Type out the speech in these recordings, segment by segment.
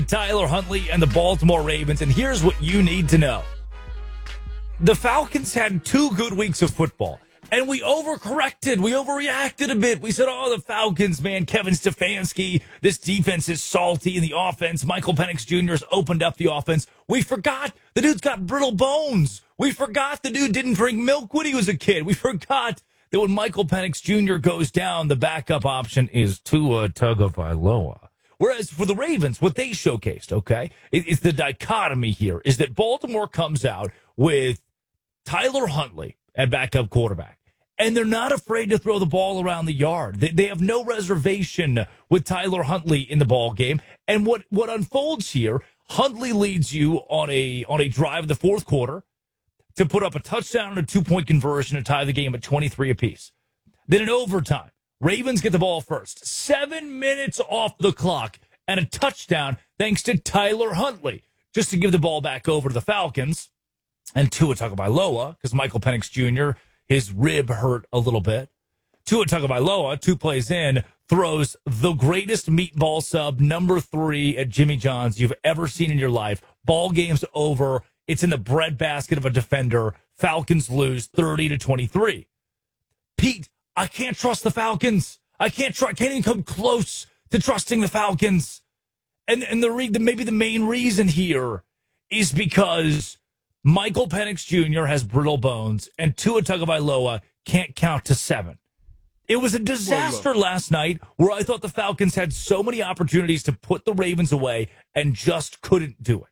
Tyler Huntley and the Baltimore Ravens, and here's what you need to know. The Falcons had 2 good weeks of football, and we overcorrected. We overreacted a bit. We said, the Falcons, man, Kevin Stefanski, this defense is salty in the offense. Michael Penix Jr. has opened up the offense. We forgot the dude's got brittle bones. We forgot the dude didn't drink milk when he was a kid. We forgot that when Michael Penix Jr. goes down, the backup option is Tua Tagovailoa. Whereas for the Ravens, what they showcased, okay, is the dichotomy here is that Baltimore comes out with Tyler Huntley at backup quarterback, and they're not afraid to throw the ball around the yard. They have no reservation with Tyler Huntley in the ball game. And what unfolds here, Huntley leads you on a drive in the fourth quarter to put up a touchdown and a 2-point conversion to tie the game at 23 apiece. Then in overtime, Ravens get the ball first. 7 minutes off the clock and a touchdown thanks to Tyler Huntley, just to give the ball back over to the Falcons. And Tua Tagovailoa, because Michael Penix Jr., his rib hurt a little bit. Tua Tagovailoa, 2 plays in, throws the greatest meatball sub, number 3 at Jimmy John's you've ever seen in your life. Ball game's over. It's in the breadbasket of a defender. Falcons lose 30-23. Pete, I can't trust the Falcons. I can't even come close to trusting the Falcons. And maybe the main reason here is because Michael Penix Jr. has brittle bones and Tua Tagovailoa can't count to 7. It was a disaster last night where I thought the Falcons had so many opportunities to put the Ravens away and just couldn't do it.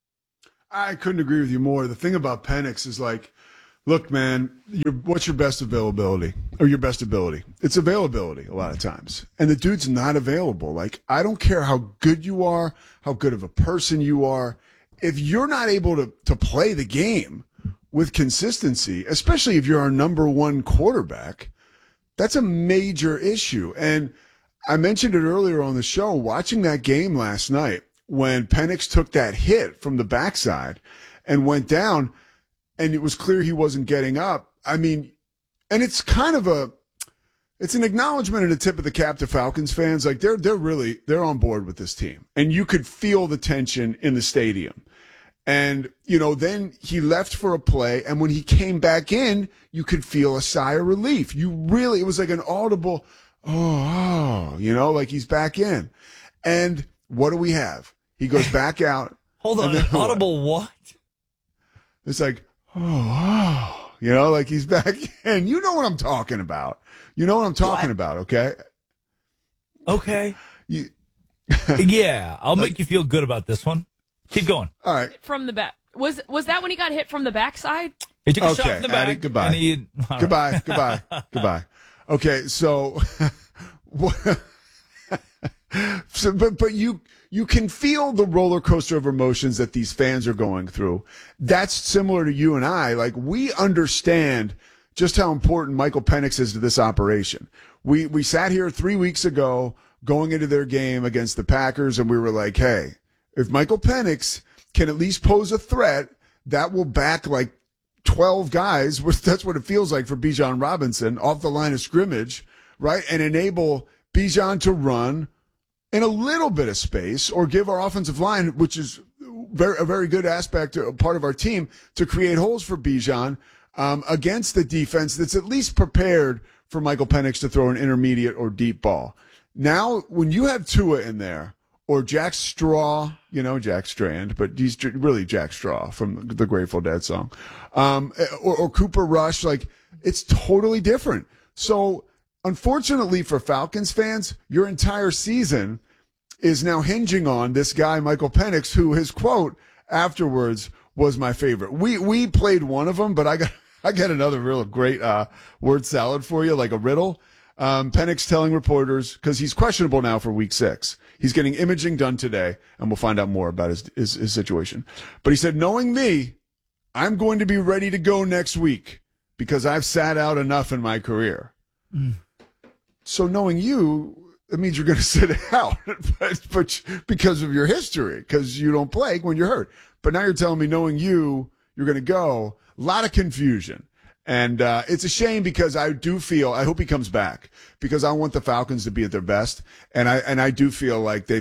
I couldn't agree with you more. The thing about Penix is look, man, what's your best availability or your best ability? It's availability a lot of times. And the dude's not available. I don't care how good you are, how good of a person you are. If you're not able to play the game with consistency, especially if you're our number 1 quarterback, that's a major issue. And I mentioned it earlier on the show, watching that game last night when Penix took that hit from the backside and went down, and it was clear he wasn't getting up. I mean, and it's kind of it's an acknowledgement and a tip of the cap to Falcons fans. They're on board with this team, and you could feel the tension in the stadium. And, then he left for a play, and when he came back in, you could feel a sigh of relief. It was like an audible, he's back in. And what do we have? He goes back out. Hold on, audible what? It's like, he's back in. You know what I'm talking about. Okay? Okay. Yeah, I'll make you feel good about this one. Keep going. All right. From the back. Was that when he got hit from the backside? He took a shot from the back. Addie, goodbye. Goodbye. Goodbye. Okay, so, but you can feel the roller coaster of emotions that these fans are going through. That's similar to you and I. We understand just how important Michael Penix is to this operation. We sat here 3 weeks ago going into their game against the Packers, and we were like, hey, if Michael Penix can at least pose a threat, that will back 12 guys, that's what it feels like for Bijan Robinson, off the line of scrimmage, right? And enable Bijan to run in a little bit of space, or give our offensive line, which is a very good aspect, a part of our team, to create holes for Bijan against the defense that's at least prepared for Michael Penix to throw an intermediate or deep ball. Now, when you have Tua in there, or Jack Straw, Jack Strand, but he's really Jack Straw from the Grateful Dead song, or Cooper Rush, it's totally different. So, unfortunately for Falcons fans, your entire season is now hinging on this guy, Michael Penix, who his quote afterwards was my favorite. We played one of them, but I got another real great word salad for you, like a riddle. Penix telling reporters, because he's questionable now for week 6. He's getting imaging done today, and we'll find out more about his situation. But he said, knowing me, I'm going to be ready to go next week because I've sat out enough in my career. So knowing you, it means you're going to sit out but because of your history, because you don't play when you're hurt. But now you're telling me, knowing you're going to go. A lot of confusion. And it's a shame because I hope he comes back because I want the Falcons to be at their best. And I do feel like they've got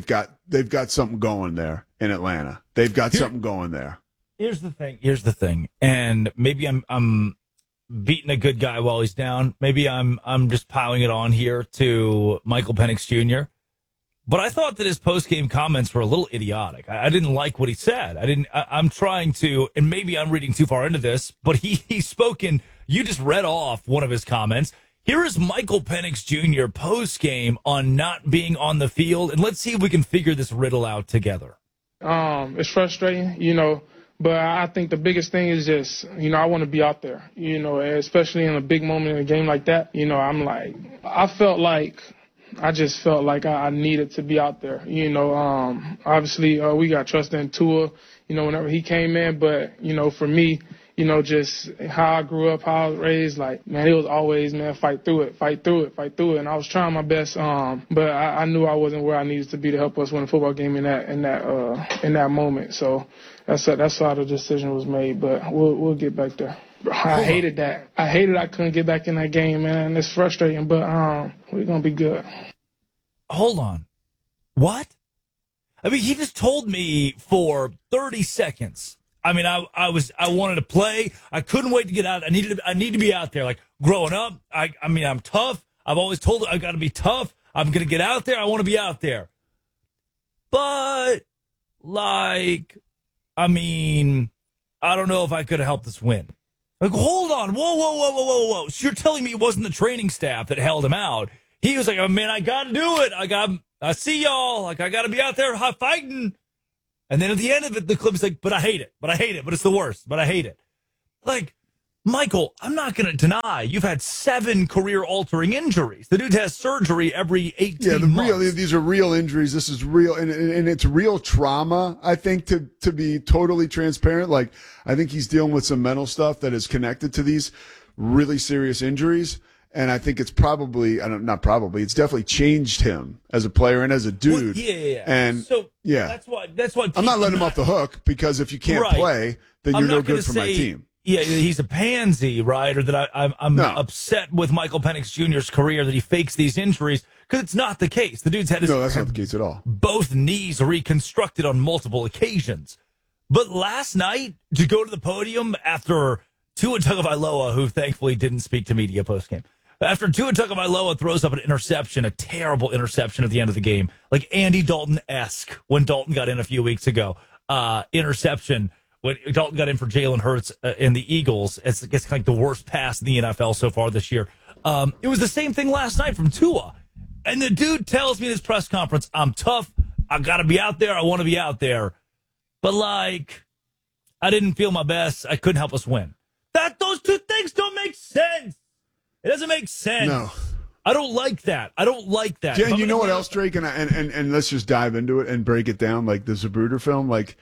something going there in Atlanta. They've got something going there. Here's the thing. And maybe I'm beating a good guy while he's down. Maybe I'm just piling it on here to Michael Penix Jr. But I thought that his post-game comments were a little idiotic. I didn't like what he said. I'm trying to, and maybe I'm reading too far into this, but he's spoken. You just read off one of his comments. Here is Michael Penix Jr. post-game on not being on the field, and let's see if we can figure this riddle out together. It's frustrating, but I think the biggest thing is just, I want to be out there, especially in a big moment in a game like that. I just felt like I needed to be out there. Obviously we got trust in Tua, whenever he came in, but, for me, just how I grew up, how I was raised, it was always, fight through it. And I was trying my best, but I knew I wasn't where I needed to be to help us win a football game in that moment. So that's how the decision was made, but we'll get back there. I hated that. I couldn't get back in that game, man. It's frustrating, but we're going to be good. Hold on. What? I mean, he just told me for 30 seconds. I mean, I wanted to play. I couldn't wait to get out. I need to be out there. Like growing up, I'm tough. I've always told I got to be tough. I'm going to get out there. I want to be out there. But I don't know if I could have helped us win. Like, hold on. Whoa. So you're telling me it wasn't the training staff that held him out. He was like, oh, man, I got to do it. I see y'all. Like, I got to be out there fighting. And then at the end of it, the clip is like, but I hate it. But it's the worst. But I hate it. Like, Michael, I'm not going to deny you've had 7 career-altering injuries. The dude has surgery every 18 months. These are real injuries. This is real, and it's real trauma, I think, to be totally transparent. Like, I think he's dealing with some mental stuff that is connected to these really serious injuries. And I think it's it's definitely changed him as a player and as a dude. Well, yeah. And so yeah, that's why I'm not letting him off the hook, because if you can't play, then you're no good for my team. Yeah, he's a pansy, right? Or that I'm upset with Michael Penix Jr.'s career that he fakes these injuries, because it's not the case. The dude's had that's not the case at all. Both knees reconstructed on multiple occasions. But last night, to go to the podium after Tua Tagovailoa, who thankfully didn't speak to media postgame, after Tua Tagovailoa throws up an interception, a terrible interception at the end of the game, like Andy Dalton-esque when Dalton got in a few weeks ago, interception when Dalton got in for Jalen Hurts in the Eagles. It's kind of like the worst pass in the NFL so far this year. It was the same thing last night from Tua. And the dude tells me in his press conference, I'm tough. I got to be out there. I want to be out there. But, I didn't feel my best. I couldn't help us win. Those two things don't make sense. It doesn't make sense. No. I don't like that. Yeah, and you know what else, Drake? And let's just dive into it and break it down, like the Zapruder film. Like,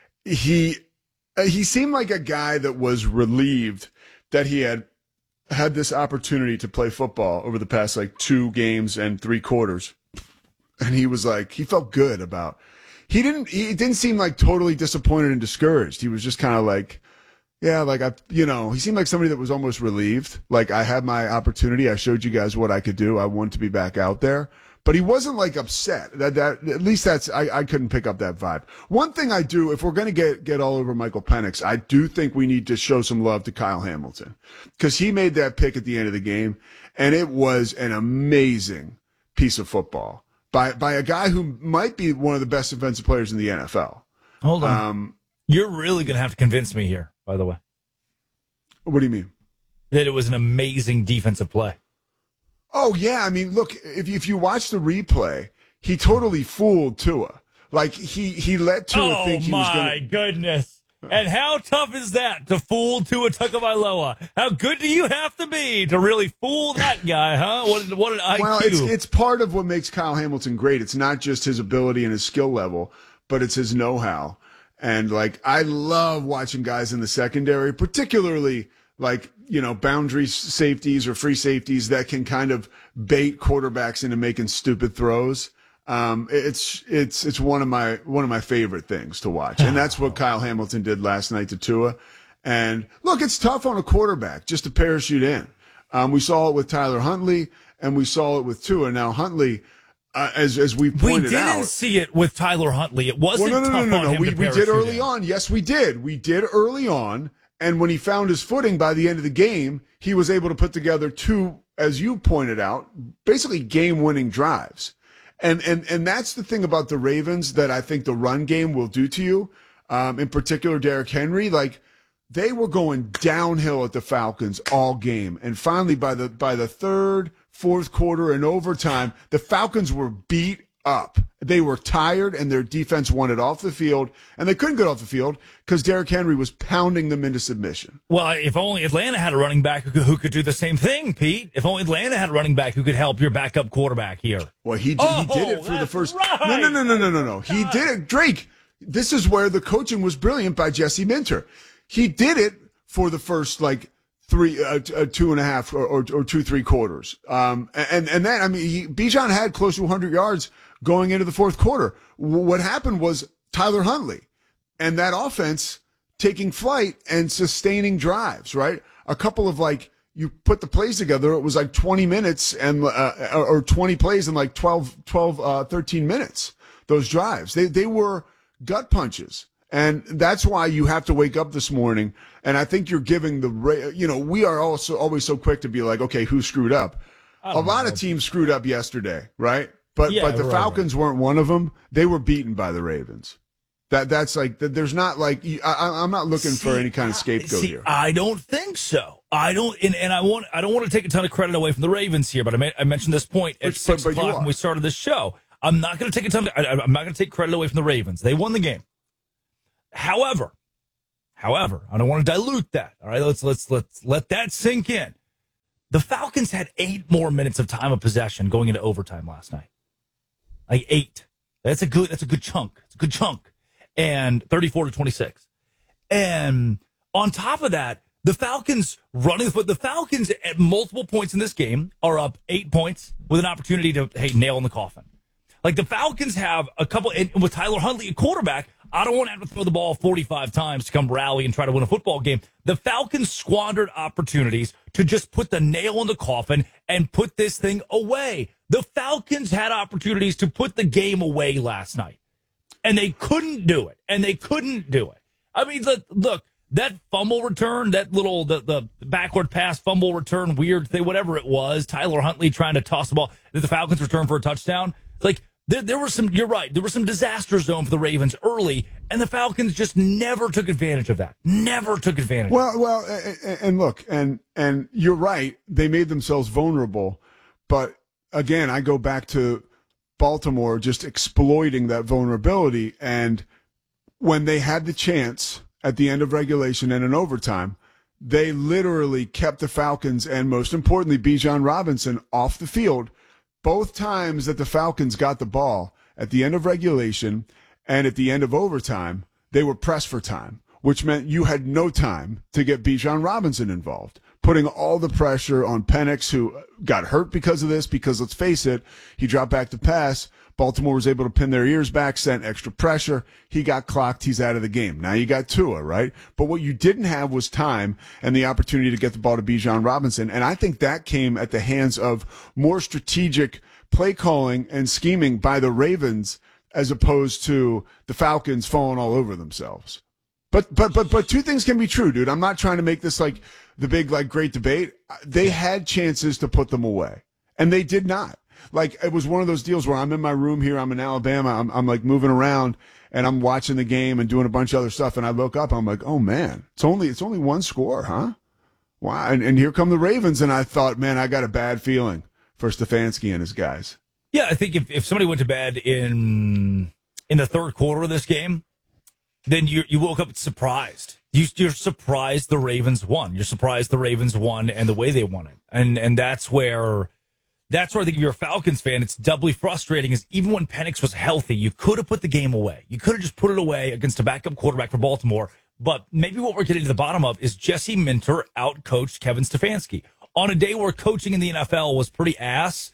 he seemed like a guy that was relieved that he had this opportunity to play football over the past 2 games and 3 quarters. And he was like, he felt good about. He didn't seem like totally disappointed and discouraged. He was just kind of like, yeah, he seemed like somebody that was almost relieved. Like, I had my opportunity. I showed you guys what I could do. I want to be back out there. But he wasn't upset. That at least I couldn't pick up that vibe. One thing I do, if we're going to get all over Michael Penix, I do think we need to show some love to Kyle Hamilton, because he made that pick at the end of the game, and it was an amazing piece of football by a guy who might be one of the best defensive players in the NFL. Hold on. You're really going to have to convince me here, by the way. What do you mean? That it was an amazing defensive play. Oh, yeah. I mean, look, if you watch the replay, he totally fooled Tua. Like, he let Tua think he was going to. Oh, my goodness. And how tough is that to fool Tua Tagovailoa? How good do you have to be to really fool that guy, huh? What an IQ. Well, it's part of what makes Kyle Hamilton great. It's not just his ability and his skill level, but it's his know-how. And, I love watching guys in the secondary, particularly, boundary safeties or free safeties that can kind of bait quarterbacks into making stupid throws. It's one of my favorite things to watch. And that's what Kyle Hamilton did last night to Tua. And look, it's tough on a quarterback just to parachute in. We saw it with Tyler Huntley and we saw it with Tua. Now, Huntley, as we pointed we didn't out. see it with Tyler Huntley. It wasn't Well, no. tough on him We to did parachute early in. on. Yes, we did. We did early on. And when he found his footing by the end of the game, he was able to put together two, as you pointed out, basically game-winning drives. And that's the thing about the Ravens that I think the run game will do to you. In particular, Derrick Henry, like they were going downhill at the Falcons all game. And finally, by the third, fourth quarter and overtime, the Falcons were beat up. They were tired and their defense wanted off the field, and they couldn't get off the field because Derrick Henry was pounding them into submission. Well, if only Atlanta had a running back who could do the same thing, Pete. If only Atlanta had a running back who could help your backup quarterback here. Well, he did it for the first. Right. No. He did it, Drake. This is where the coaching was brilliant by Jesse Minter. He did it for the first like 2.5 or 2-3 quarters. And then I mean, Bijan had close to 100 yards going into the fourth quarter. What happened was Tyler Huntley and that offense taking flight and sustaining drives, right? A couple of like, you put the plays together, it was like 20 minutes and, or 20 plays in like 13 minutes, those drives. They were gut punches. And that's why you have to wake up this morning. And I think you're giving we are also always so quick to be like, okay, who screwed up? A lot of teams screwed up yesterday, right? But the Falcons weren't one of them. They were beaten by the Ravens. That's like, there's not like, I'm not looking for any kind of scapegoat here. I don't think so. I don't want to take a ton of credit away from the Ravens here, but I mentioned this point at 6 o'clock when we started this show. I'm not going to I'm not going to take credit away from the Ravens. They won the game. However, I don't want to dilute that. All right, let's let that sink in. The Falcons had 8 more minutes of time of possession going into overtime last night. Like 8. That's a good chunk. It's a good chunk. And 34-26. And on top of that, the Falcons the Falcons at multiple points in this game are up 8 points with an opportunity to, nail in the coffin. Like the Falcons have a couple, and with Tyler Huntley, a quarterback, I don't want to have to throw the ball 45 times to come rally and try to win a football game. The Falcons squandered opportunities to just put the nail in the coffin and put this thing away. The Falcons had opportunities to put the game away last night, and they couldn't do it. I mean, look, that fumble return, that little, the backward pass fumble return, weird thing, whatever it was, Tyler Huntley trying to toss the ball, the Falcons return for a touchdown. Like, there were some, you're right, there was some disaster zone for the Ravens early, and the Falcons just never took advantage of that. Well, and look, and you're right, they made themselves vulnerable, but again, I go back to Baltimore just exploiting that vulnerability, and when they had the chance at the end of regulation and in overtime, they literally kept the Falcons and, most importantly, Bijan Robinson off the field. Both times that the Falcons got the ball at the end of regulation and at the end of overtime, they were pressed for time, which meant you had no time to get Bijan Robinson involved, putting all the pressure on Penix, who got hurt because of this, because let's face it, he dropped back to pass. Baltimore was able to pin their ears back, sent extra pressure. He got clocked. He's out of the game. Now you got Tua, right? But what you didn't have was time and the opportunity to get the ball to Bijan Robinson. And I think that came at the hands of more strategic play calling and scheming by the Ravens as opposed to the Falcons falling all over themselves. But two things can be true, dude. I'm not trying to make this like the big, like, great debate. They had chances to put them away, and they did not. Like, it was one of those deals where I'm in my room here, I'm in Alabama, I'm like moving around, and I'm watching the game and doing a bunch of other stuff, and I look up, I'm like, oh man, it's only one score, huh? Wow. And here come the Ravens, and I thought, man, I got a bad feeling for Stefanski and his guys. Yeah, I think if somebody went to bed in the third quarter of this game, then you woke up surprised. You're surprised the Ravens won. You're surprised the Ravens won and the way they won it. And that's where I think if you're a Falcons fan, it's doubly frustrating, is even when Penix was healthy, you could have put the game away. You could have just put it away against a backup quarterback for Baltimore. But maybe what we're getting to the bottom of is Jesse Minter outcoached Kevin Stefanski. On a day where coaching in the NFL was pretty ass,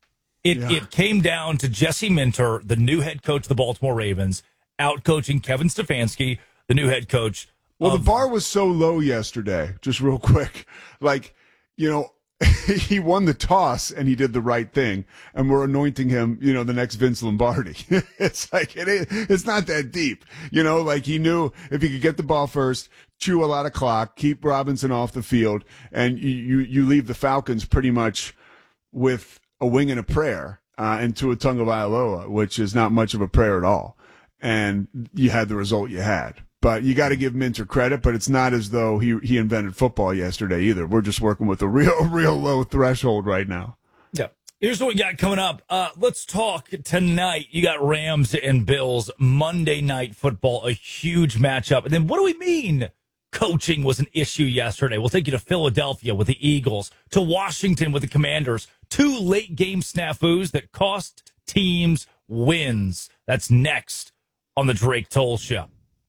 it came down to Jesse Minter, the new head coach of the Baltimore Ravens, outcoaching Kevin Stefanski, the new head coach. Well, the bar was so low yesterday, just real quick. Like, he won the toss and he did the right thing, and we're anointing him, the next Vince Lombardi. It's like, it's not that deep, like he knew if he could get the ball first, chew a lot of clock, keep Robinson off the field, and you leave the Falcons pretty much with a wing and a prayer, and Tua Tagovailoa, which is not much of a prayer at all. And you had the result you had. But you got to give Minter credit, but it's not as though he invented football yesterday either. We're just working with a real low threshold right now. Yeah. Here's what we got coming up. Let's talk tonight. You got Rams and Bills, Monday Night Football, a huge matchup. And then what do we mean coaching was an issue yesterday? We'll take you to Philadelphia with the Eagles, to Washington with the Commanders. 2 late game snafus that cost teams wins. That's next on the Drake Toll Show.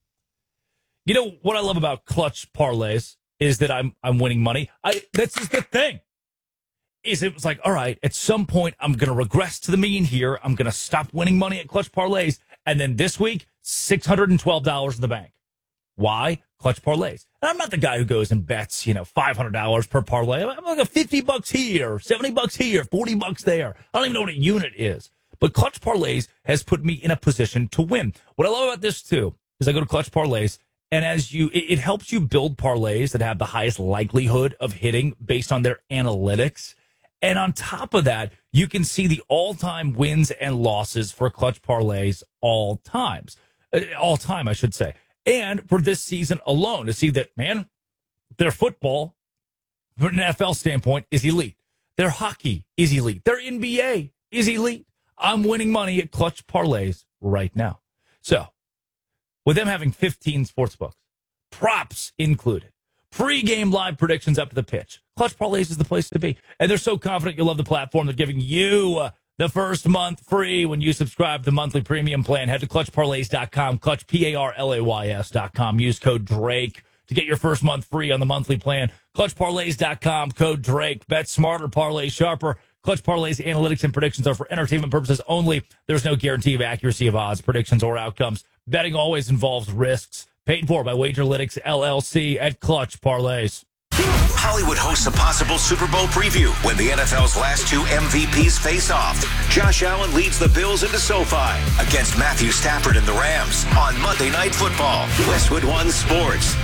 You know what I love about clutch parlays is that I'm winning money. That's just the thing. It was like, all right, at some point I'm going to regress to the mean here. I'm going to stop winning money at clutch parlays. And then this week, $612 in the bank. Why? Clutch parlays. And I'm not the guy who goes and bets, $500 per parlay. I'm like $50 here, $70 here, $40 there. I don't even know what a unit is. But clutch parlays has put me in a position to win. What I love about this too is I go to clutch parlays. And it helps you build parlays that have the highest likelihood of hitting based on their analytics. And on top of that, you can see the all-time wins and losses for clutch parlays all time, I should say. And for this season alone, to see that, man, their football, from an NFL standpoint, is elite. Their hockey is elite. Their NBA is elite. I'm winning money at clutch parlays right now. So, with them having 15 sportsbooks, props included, pre-game live predictions up to the pitch, Clutch Parlays is the place to be. And they're so confident you'll love the platform. They're giving you the first month free when you subscribe to the monthly premium plan. Head to ClutchParlays.com, Clutch, PARLAYS.com. Use code DRAKE to get your first month free on the monthly plan. ClutchParlays.com, code DRAKE. Bet smarter, parlay sharper. Clutch Parlays analytics and predictions are for entertainment purposes only. There's no guarantee of accuracy of odds, predictions, or outcomes. Betting always involves risks. Paid for by Wagerlytics, LLC at Clutch Parlays. Hollywood hosts a possible Super Bowl preview when the NFL's last 2 MVPs face off. Josh Allen leads the Bills into SoFi against Matthew Stafford and the Rams on Monday Night Football. Westwood One Sports.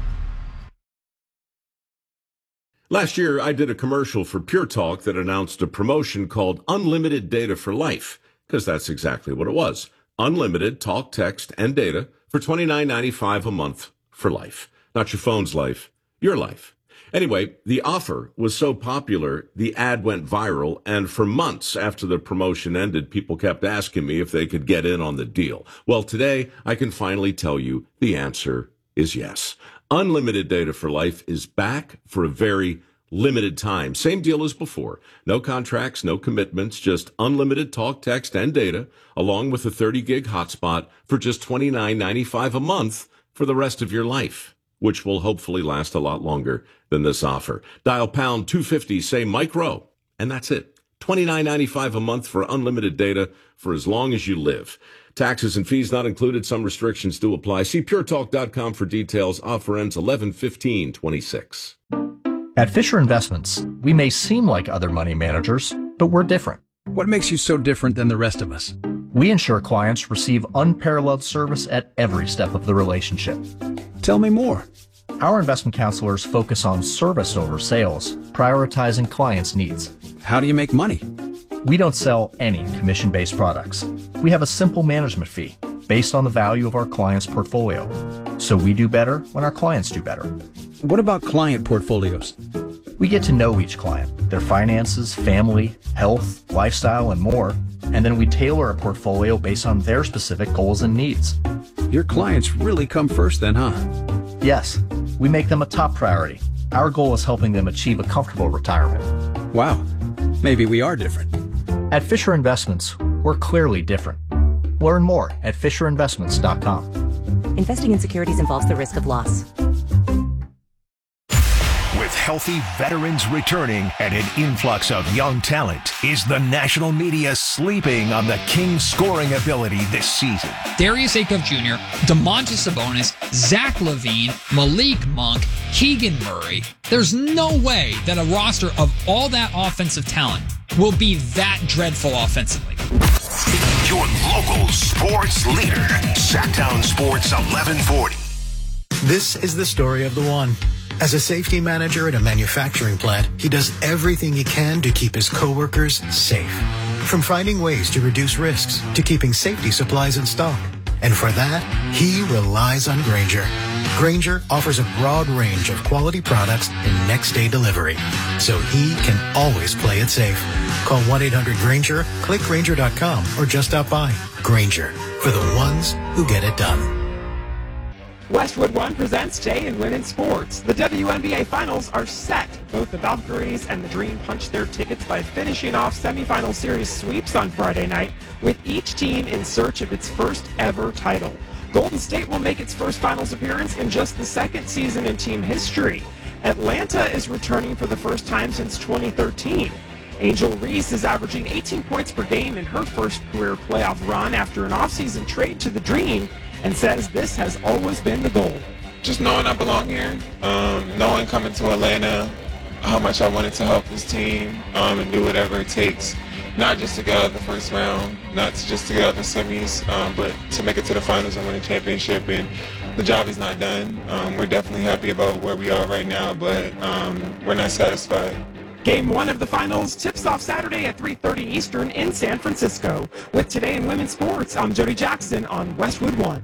Last year, I did a commercial for Pure Talk that announced a promotion called Unlimited Data for Life, because that's exactly what it was. Unlimited talk, text, and data for $29.95 a month for life. Not your phone's life, your life. Anyway, the offer was so popular, the ad went viral, and for months after the promotion ended, people kept asking me if they could get in on the deal. Well, today, I can finally tell you the answer is yes. Unlimited Data for Life is back for a very limited time. Same deal as before. No contracts, no commitments, just unlimited talk, text, and data, along with a 30-gig hotspot for just $29.95 a month for the rest of your life, which will hopefully last a lot longer than this offer. Dial pound 250, say Mike Rowe, and that's it. $29.95 a month for unlimited data for as long as you live. Taxes and fees not included. Some restrictions do apply. See puretalk.com for details. Offer ends 11/15/26. At Fisher Investments, we may seem like other money managers, but we're different. What makes you so different than the rest of us? We ensure clients receive unparalleled service at every step of the relationship. Tell me more. Our investment counselors focus on service over sales, prioritizing clients' needs. How do you make money? We don't sell any commission-based products. We have a simple management fee based on the value of our client's portfolio. So we do better when our clients do better. What about client portfolios? We get to know each client, their finances, family, health, lifestyle, and more, and then we tailor a portfolio based on their specific goals and needs. Your clients really come first then, huh? Yes, we make them a top priority. Our goal is helping them achieve a comfortable retirement. Wow, maybe we are different. At Fisher Investments, we're clearly different. Learn more at FisherInvestments.com. Investing in securities involves the risk of loss. With healthy veterans returning and an influx of young talent, is the national media sleeping on the Kings' scoring ability this season? Darius Acuff Jr., DeMontis Sabonis, Zach LaVine, Malik Monk, Keegan Murray. There's no way that a roster of all that offensive talent will be that dreadful offensively. Your local sports leader, Sacktown Sports 1140. This is the story of the one. As a safety manager at a manufacturing plant, he does everything he can to keep his coworkers safe. From finding ways to reduce risks to keeping safety supplies in stock. And for that, he relies on Grainger. Grainger offers a broad range of quality products and next-day delivery, so he can always play it safe. Call 1-800-GRAINGER, click Grainger.com, or just stop by. Grainger, for the ones who get it done. Westwood One presents Today in Women's Sports. The WNBA Finals are set. Both the Valkyries and the Dream punched their tickets by finishing off semifinal series sweeps on Friday night, with each team in search of its first ever title. Golden State will make its first finals appearance in just the second season in team history. Atlanta is returning for the first time since 2013. Angel Reese is averaging 18 points per game in her first career playoff run after an offseason trade to the Dream, and says this has always been the goal. Just knowing I belong here, knowing coming to Atlanta how much I wanted to help this team and do whatever it takes, not just to get out of the first round, not just to get out of the semis, but to make it to the finals and win a championship. And the job is not done. We're definitely happy about where we are right now, but we're not satisfied. Game 1 of the finals tips off Saturday at 3:30 Eastern in San Francisco. With Today in Women's Sports, I'm Jody Jackson on Westwood One.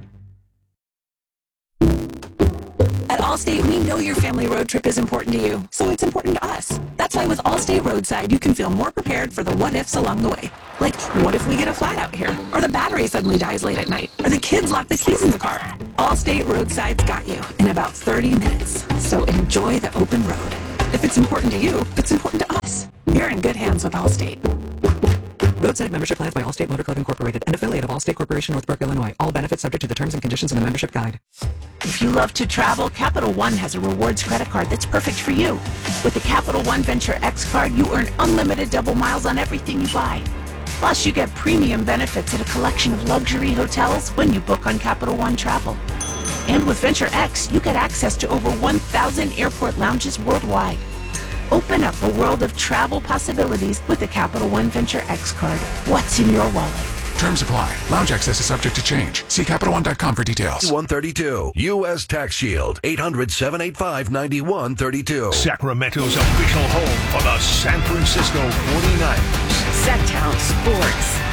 At Allstate, we know your family road trip is important to you, so it's important to us. That's why with Allstate Roadside, you can feel more prepared for the what-ifs along the way. Like, what if we get a flat out here? Or the battery suddenly dies late at night? Or the kids lock the keys in the car? Allstate Roadside's got you in about 30 minutes, so enjoy the open road. If it's important to you, it's important to us. You're in good hands with Allstate. Roadside membership plans by Allstate Motor Club Incorporated, an affiliate of Allstate Corporation, Northbrook, Illinois. All benefits subject to the terms and conditions in the membership guide. If you love to travel, Capital One has a rewards credit card that's perfect for you. With the Capital One Venture X card, you earn unlimited double miles on everything you buy. Plus, you get premium benefits at a collection of luxury hotels when you book on Capital One Travel. And with Venture X, you get access to over 1,000 airport lounges worldwide. Open up a world of travel possibilities with the Capital One Venture X card. What's in your wallet? Terms apply. Lounge access is subject to change. See CapitalOne.com for details. 132 U.S. Tax Shield. 800-785-9132. Sacramento's official home for the San Francisco 49ers. Sacktown Sports.